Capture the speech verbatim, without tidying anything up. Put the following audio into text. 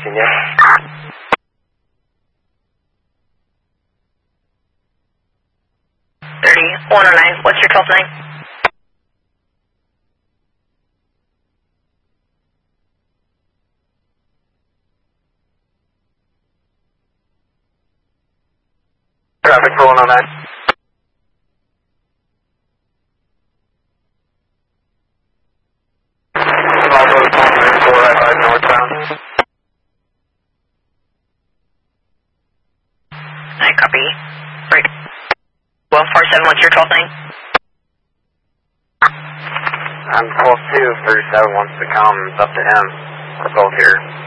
sixteen, yeah. thirty, one oh nine, what's your twelve nine? Traffic for one oh nine. four right five northbound. I copy. Right. one four seven, what's your twelve nine? I'm twelve two, thirty-seven wants to come, it's up to him. We're both here.